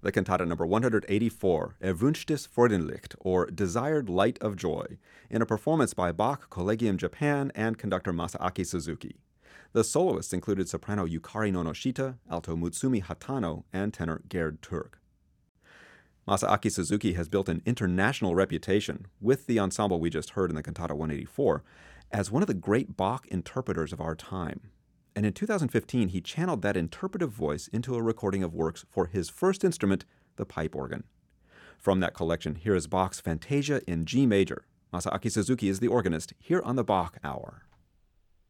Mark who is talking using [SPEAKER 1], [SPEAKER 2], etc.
[SPEAKER 1] the cantata number 184, Erwünschtes Freudenlicht, or Desired Light of Joy, in a performance by Bach Collegium Japan and conductor Masaaki Suzuki. The soloists included soprano Yukari Nonoshita, alto Mutsumi Hatano, and tenor Gerd Turk. Masaaki Suzuki has built an international reputation, with the ensemble we just heard in the Cantata 184, as one of the great Bach interpreters of our time. And in 2015, he channeled that interpretive voice into a recording of works for his first instrument, the pipe organ. From that collection, here is Bach's Fantasia in G major. Masaaki Suzuki is the organist here on the Bach Hour.